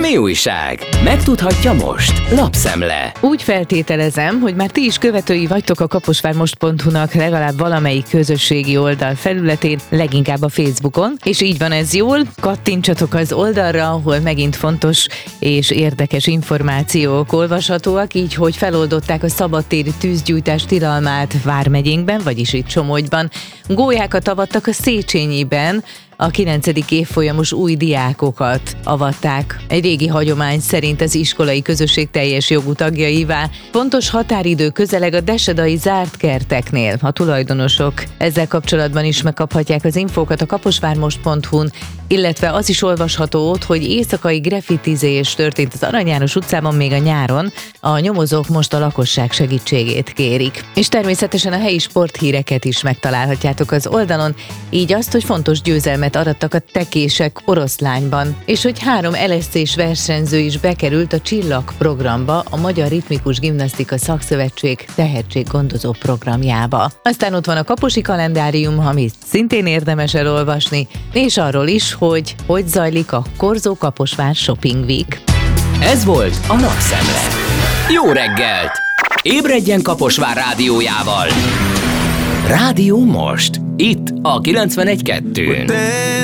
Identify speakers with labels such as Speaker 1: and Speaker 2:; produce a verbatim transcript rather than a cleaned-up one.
Speaker 1: Mi újság? Megtudhatja most. Lapszemle.
Speaker 2: Úgy feltételezem, hogy már ti is követői vagytok a kaposvármost pont hu-nak legalább valamelyik közösségi oldal felületén, leginkább a Facebookon, és így van ez jól, kattintsatok az oldalra, ahol megint fontos és érdekes információk olvashatóak, így hogy feloldották a szabadtéri tűzgyújtás tilalmát Vármegyénkben, vagyis itt Somogyban, gólyákat avattak a Széchenyiben, a kilencedik évfolyamos új diákokat avatták egy régi hagyomány szerint az iskolai közösség teljes jogú tagjaivá. Pontos határidő közeleg a desedai zárt kerteknél. A tulajdonosok ezzel kapcsolatban is megkaphatják az infókat a kaposvármost pont hu-n, illetve az is olvasható ott, hogy éjszakai graffitizés történt az Arany János utcában még a nyáron. A nyomozók most a lakosság segítségét kérik. És természetesen a helyi sporthíreket is megtalálhatjátok az oldalon, így azt, hogy fontos győzelmet arattak a tekések Oroszlányban, és hogy három el es cés versenyző is bekerült a Csillag programba, a Magyar Ritmikus Gimnasztika Szakszövetség tehetséggondozó programjába. Aztán ott van a kaposi kalendárium, amit szintén érdemes elolvasni, és arról is, hogy hogy zajlik a Korzó Kaposvár Shopping Week.
Speaker 1: Ez volt a Lapszemle. Jó reggelt! Ébredjen Kaposvár rádiójával! Rádió Most. Itt a kilencvenegy kettő.